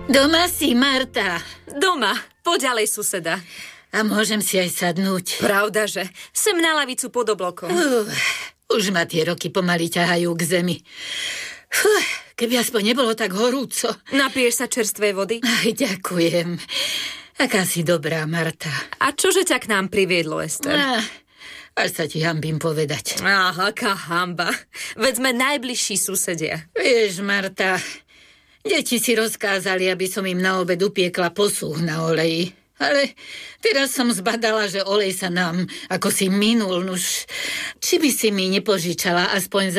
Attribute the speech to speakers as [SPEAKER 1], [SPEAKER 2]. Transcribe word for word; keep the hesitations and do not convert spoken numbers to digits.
[SPEAKER 1] Doma si, Marta.
[SPEAKER 2] Doma. Poďalej, suseda.
[SPEAKER 1] A môžem si aj sadnúť.
[SPEAKER 2] Pravda, že? Sem na lavicu pod oblokom.
[SPEAKER 1] Uh, už ma tie roky pomaly ťahajú k zemi. Fuh, keby aspoň nebolo tak horúco.
[SPEAKER 2] Napiješ sa čerstvej vody?
[SPEAKER 1] Aj, ďakujem. Aká si dobrá, Marta.
[SPEAKER 2] A čože ťa k nám priviedlo, Ester?
[SPEAKER 1] Ah, až sa ti hambím povedať.
[SPEAKER 2] Aha, aká hamba. Veď sme najbližší susedia.
[SPEAKER 1] Vieš, Marta, deti si rozkázali, aby som im na obed upiekla posúh na oleji. Ale teraz som zbadala, že olej sa nám ako si minul. Nuž, či by si mi nepožičala aspoň